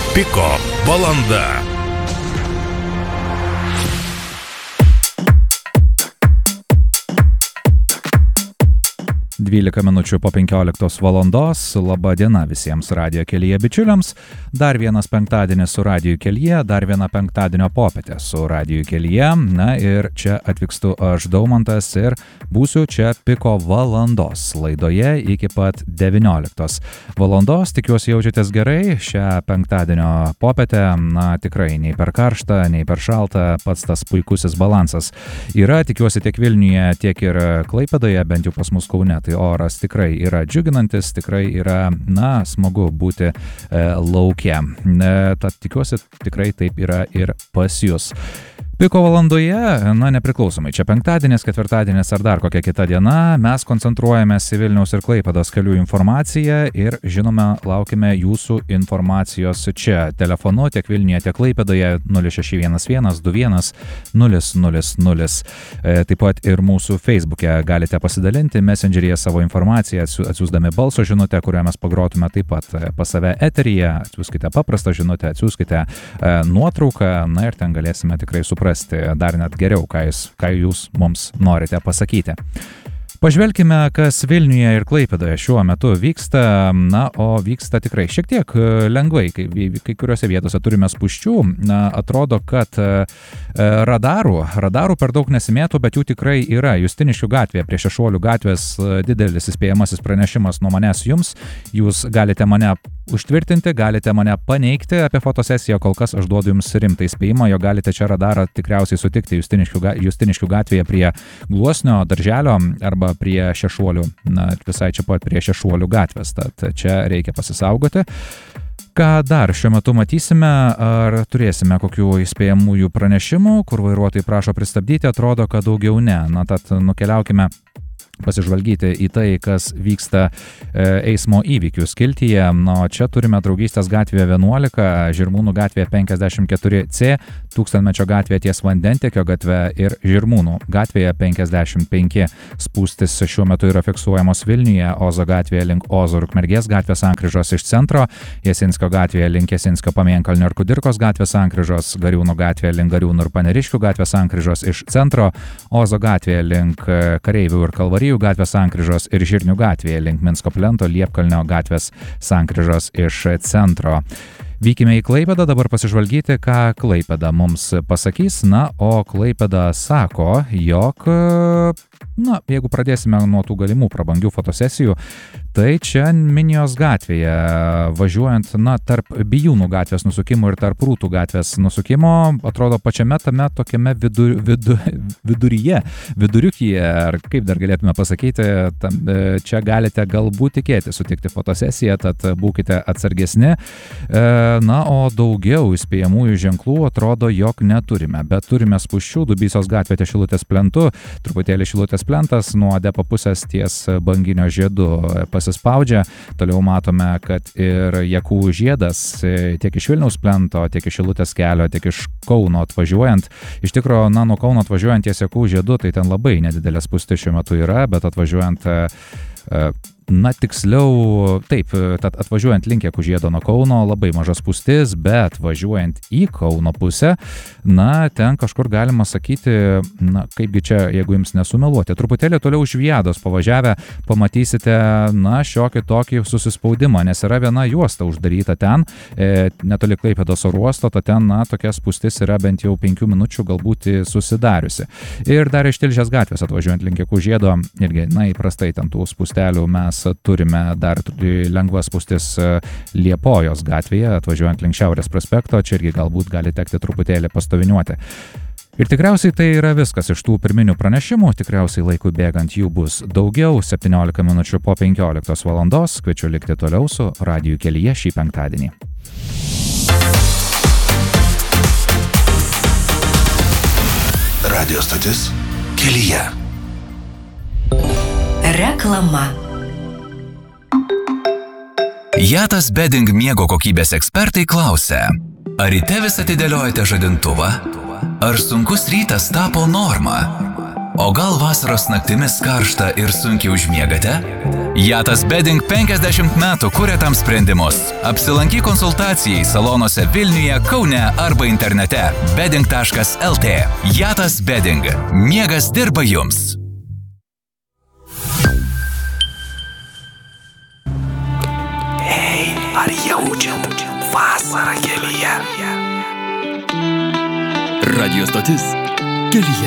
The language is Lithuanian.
Piko valanda. 12 minučių po 15 valandos. Labą dieną visiems radijo kelyje bičiuliams. Dar vienas penktadienis su radijo kelyje, dar viena penktadienio popietė su radijo kelyje. Na ir čia atvykstu aš Daumantas ir būsiu čia Piko valandos laidoje iki pat 19 valandos. Tikiuosi jaučiatės gerai šią penktadienio popietę. Na tikrai nei per karštą, nei per šaltą, pats tas puikusis balansas yra. Tikiuosi tiek Vilniuje, tiek ir Klaipėdoje, bent jau pas mus Kaune. Tai oras tikrai yra džiuginantis, tikrai yra, smagu būti lauke. Tad tikiuosi tikrai taip yra ir pas jūs. Piko valandoje, nepriklausomai, čia penktadienis, ketvirtadienis ar dar kokia kita diena, mes koncentruojamės į Vilniaus ir Klaipėdos kelių informaciją ir, žinoma, laukime jūsų informacijos čia telefonu tiek Vilniuje, tiek Klaipėdoje 0611 21 000. Taip pat ir mūsų Facebook'e galite pasidalinti Messengeryje savo informaciją, atsiųsdami balso žinutę, kurią mes pagrotume taip pat pas save eteryje, atsiųskite paprastą žinutę, atsiųskite nuotrauką, ir ten galėsime tikrai suprasti dar net geriau, ką jūs mums norite pasakyti. Pažvelkime, kas Vilniuje ir Klaipėdoje šiuo metu vyksta, o vyksta tikrai šiek tiek lengvai, kai kuriuose vietose turime spūsčių, atrodo, kad radarų per daug nesimėtų, bet jų tikrai yra. Justiniškių gatvėje prie Šešuolių gatvės didelis įspėjamasis pranešimas nuo manęs jums, jūs galite mane užtvirtinti, galite mane paneigti apie fotosesiją, kol kas aš duodu jums rimtą įspėjimą, jo galite čia radarą tikriausiai sutikti Justiniškių gatvėje prie Gluosnio darželio arba prie Šešuolių, visai čia pat prie Šešuolių gatvės, tad čia reikia pasisaugoti. Ką dar šiuo metu matysime, ar turėsime kokių įspėjamųjų pranešimų, kur vairuotojai prašo pristabdyti, atrodo, kad daugiau ne. Tad nukeliaukime pasižvalgyti į tai, kas vyksta eismo įvykių skiltyje. Čia turime Draugystės gatvėje 11, Žirmūnų gatvėje 54C, Tūkstantmečio gatvėje ties Vandentiekio gatve ir Žirmūnų gatvėje 55. Spūstis šiuo metu yra fiksuojamos Vilniuje, Ozo gatvėje link Ozo ir Ukmergės gatvės sankryžos iš centro, Jasinskio gatvėje link Jasinskio Pamėnkalnio ir Kudirkos gatvės sankryžos, Gariūnų gatvėje link Gariūnų ir Paneriškių gatvės sankryžos iš centro, Ozo gatvėje link Kareivių ir Kalvarijų gatvės sankryžos ir Žirnių gatvėje link Minsko plento Liepkalnio gatvės sankryžos iš centro. Vykime į Klaipėdą, dabar pasižvalgyti, ką Klaipėda mums pasakys. O Klaipėda sako, jog, jeigu pradėsime nuo tų galimų prabangių fotosesijų, tai čia Minijos gatvėje, važiuojant, tarp Bijūnų gatvės nusukimo ir tarp Rūtų gatvės nusukimo, atrodo pačiame tame tokiame viduriukyje, ar kaip dar galėtume pasakyti, čia galite galbūt tikėti sutikti fotosesiją, tad būkite atsargesni. O daugiau įspėjamųjų ženklų atrodo, jog neturime, bet turime spūsčių, Dubysos gatvė ties Šilutės plentu, truputėlį Šilutės plentas nuo Depo pusės ties Banginio žiedu pasispaudžia, toliau matome, kad ir Jakų žiedas tiek iš Vilniaus plento, tiek iš Šilutės kelio, tiek iš Kauno atvažiuojant, iš tikro, nuo Kauno atvažiuojant ties Jakų žiedu, tai ten labai nedidelė spūstis šiuo metu yra, bet atvažiuojant tiksliau, taip, tad atvažiuojant link Jakų žiedo nuo Kauno labai maža spūstis, bet važiuojant į Kauno pusę, ten kažkur galima sakyti, kaipgi čia, jeigu jums nesumeluoti, truputėlį toliau už Viados pavažiavę, pamatysite, šiokį tokį susispaudimą, nes yra viena juosta uždaryta ten, netoli Klaipėdos oro uosto, tad ten, tokia spūstis yra bent jau 5 minučių galbūt susidariusi. Ir dar iš Tilžės gatvės atvažiuojant link Jakų žiedo, irgi, įprastai ten tų spūstelių mes turime dar lengvas spūstis Liepojos gatvėje, atvažiuojant link Šiaurės prospekto, čia irgi galbūt gali tekti truputėlį pastoviniuoti. Ir tikriausiai tai yra viskas iš tų pirminių pranešimų, tikriausiai laikui bėgant jų bus daugiau, 17 minučių po 15 valandos, kviečiu likti toliau su radijų kelyje šį penktadienį. Radio stotis kelyje. Reklama. Jatas Bedding miego kokybės ekspertai klausia, ar ryte vis atidėliojate žadintuvą? Ar sunkus rytas tapo norma? O gal vasaros naktimis karšta ir sunkiai užmiegate? Jatas Bedding 50 metų kuria tam sprendimus. Apsilankyk konsultacijai salonuose Vilniuje, Kaune arba internete bedding.lt. Jatas Bedding. Miegas dirba jums. Hei, ar jaučiat vasarą kelyje? Radio stotis Kelyje.